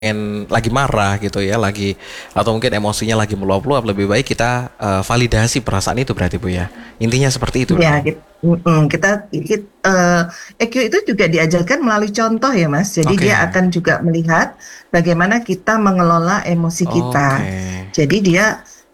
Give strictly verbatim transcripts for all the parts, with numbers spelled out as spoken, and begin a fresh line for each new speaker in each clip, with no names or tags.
pengen lagi marah gitu ya, lagi atau mungkin emosinya lagi meluap-luap, lebih baik kita eh, validasi perasaan itu berarti Bu ya. Intinya seperti itu
Ya,
berarti.
kita, kita, kita eh, E Q itu juga diajarkan melalui contoh ya, Mas. Jadi dia
Oke.
akan juga melihat bagaimana kita mengelola emosi kita.
Oke.
Jadi dia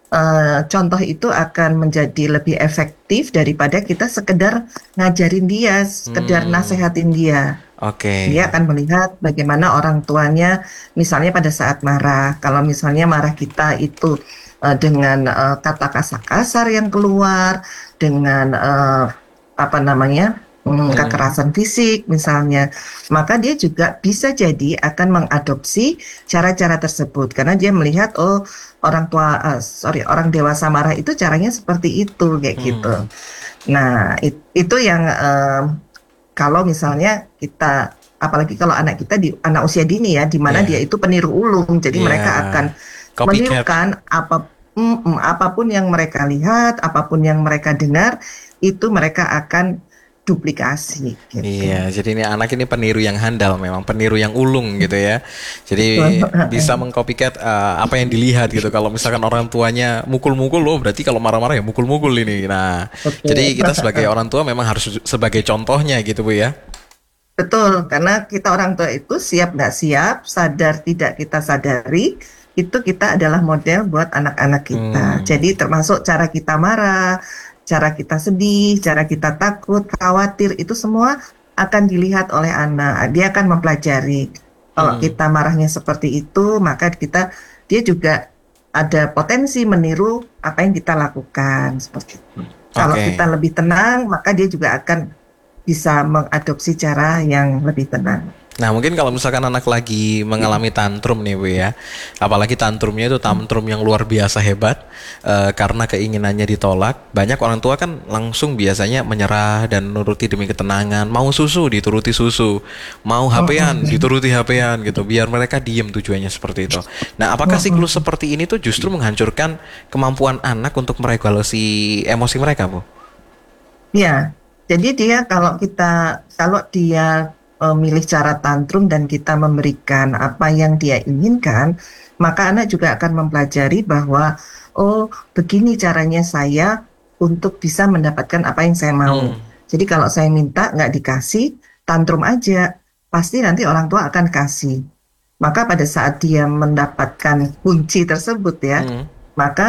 eh, contoh itu akan menjadi lebih efektif daripada kita sekedar ngajarin dia, sekedar
Hmm.
nasehatin dia.
Oke.
Dia akan melihat bagaimana orang tuanya, misalnya pada saat marah. Kalau misalnya marah kita itu eh, dengan eh, kata kasar-kasar yang keluar, dengan eh, apa namanya mm,
Hmm.
kekerasan fisik misalnya, maka dia juga bisa jadi akan mengadopsi cara-cara tersebut karena dia melihat oh orang tua, eh, sorry orang dewasa marah itu caranya seperti itu kayak gitu.
Hmm.
Nah, it- itu yang eh, kalau misalnya kita, apalagi kalau anak kita di anak usia dini ya, di mana dia
Ya.
itu peniru ulung, jadi
Ya.
mereka akan
Copycat.
menirukan apa mm, mm, apapun yang mereka lihat, apapun yang mereka dengar, itu mereka akan duplikasi gitu.
Iya, jadi ini anak ini peniru yang handal, memang peniru yang ulung gitu ya. Jadi
Betul.
bisa mengcopycat eh, apa yang dilihat gitu. Kalau misalkan orang tuanya mukul-mukul loh, berarti kalau marah-marah ya mukul-mukul ini. Nah, jadi
Betul.
kita sebagai orang tua memang harus sebagai contohnya gitu Bu ya.
Betul, karena kita orang tua itu siap nggak siap, sadar tidak kita sadari, itu kita adalah model buat anak-anak kita.
Hmm.
Jadi termasuk cara kita marah, cara kita sedih, cara kita takut, khawatir, itu semua akan dilihat oleh anak. Dia akan mempelajari. Kalau
Hmm.
kita marahnya seperti itu, maka kita dia juga ada potensi meniru apa yang kita lakukan seperti itu. Kalau kita
Oke.
lebih tenang, maka dia juga akan bisa mengadopsi cara yang lebih tenang.
Nah, mungkin kalau misalkan anak lagi mengalami tantrum nih Bu ya, apalagi tantrumnya itu tantrum yang luar biasa hebat, eh, karena keinginannya ditolak, banyak orang tua kan langsung biasanya menyerah dan nuruti demi ketenangan, mau susu dituruti susu, mau H P-an
Mm-mm.
dituruti H P-an gitu, biar mereka diem tujuannya seperti itu. Nah, apakah siklus
Mm-mm.
seperti ini tuh justru menghancurkan kemampuan anak untuk meregulasi emosi mereka Bu?
Ya, jadi dia kalau kita kalau dia eh, milih cara tantrum dan kita memberikan apa yang dia inginkan, maka anak juga akan mempelajari bahwa oh begini caranya saya untuk bisa mendapatkan apa yang saya mau.
Hmm.
Jadi kalau saya minta nggak dikasih, tantrum aja, pasti nanti orang tua akan kasih. Maka pada saat dia mendapatkan kunci tersebut ya,
Hmm.
maka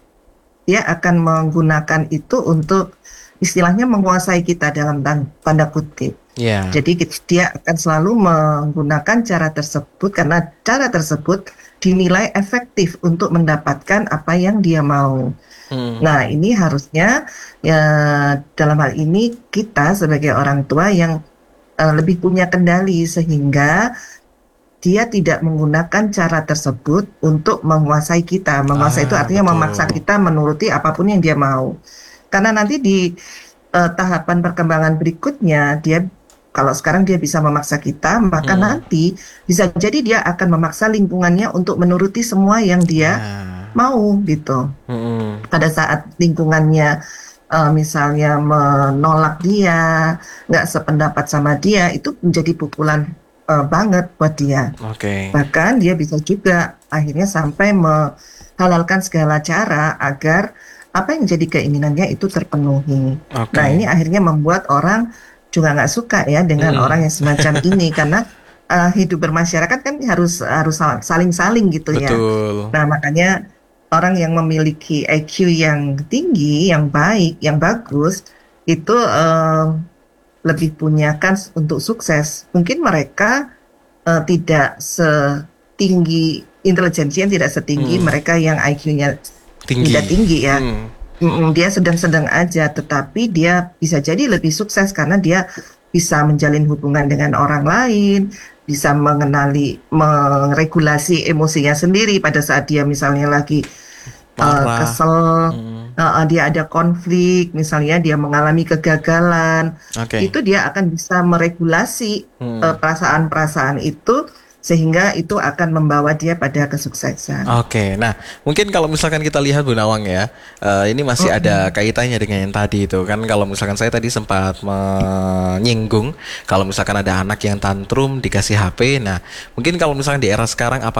dia akan menggunakan itu untuk istilahnya menguasai kita dalam tan- tanda kutip.
Ya.
Jadi kit- dia akan selalu menggunakan cara tersebut karena cara tersebut dinilai efektif untuk mendapatkan apa yang dia mau.
Hmm.
Nah, ini harusnya ya dalam hal ini kita sebagai orang tua yang eh, lebih punya kendali sehingga dia tidak menggunakan cara tersebut untuk menguasai kita. Menguasai itu
Ah,
artinya memaksa
betul.
kita menuruti apapun yang dia mau. Karena nanti di eh, tahapan perkembangan berikutnya, dia kalau sekarang dia bisa memaksa kita, maka
Hmm.
nanti bisa jadi dia akan memaksa lingkungannya untuk menuruti semua yang dia
Ya.
mau gitu.
Hmm.
Pada saat lingkungannya eh, misalnya menolak dia, nggak sependapat sama dia, itu menjadi pukulan eh, banget buat dia.
Oke.
Bahkan dia bisa juga akhirnya sampai menghalalkan segala cara agar apa yang jadi keinginannya itu terpenuhi. Nah, ini
Oke.
akhirnya membuat orang juga nggak suka ya dengan orang
Hmm.
yang semacam ini karena eh, hidup bermasyarakat kan harus harus saling-saling gitu ya.
Betul.
Nah, makanya orang yang memiliki I Q yang tinggi, yang baik, yang bagus itu eh, lebih punya kans untuk sukses. Mungkin mereka eh, tidak setinggi intelijensinya tidak setinggi
Hmm.
mereka yang I Q-nya tidak
Tinggi.
tinggi ya.
Hmm.
Mm-mm, dia sedang-sedang aja, tetapi dia bisa jadi lebih sukses karena dia bisa menjalin hubungan dengan orang lain, bisa mengenali, meregulasi emosinya sendiri pada saat dia misalnya lagi eh,
Marah.
kesel,
Hmm.
eh, eh, dia ada konflik, misalnya dia mengalami kegagalan,
Oke.
itu dia akan bisa meregulasi eh,
Hmm.
perasaan-perasaan itu sehingga itu akan membawa dia pada kesuksesan.
Oke, nah mungkin kalau misalkan kita lihat Bu Nawang ya, eh, ini masih ada
Mm-mm.
kaitannya dengan yang tadi itu kan. Kalau misalkan saya tadi sempat menyinggung, kalau misalkan ada anak yang tantrum dikasih H P, nah mungkin kalau misalkan di era sekarang apa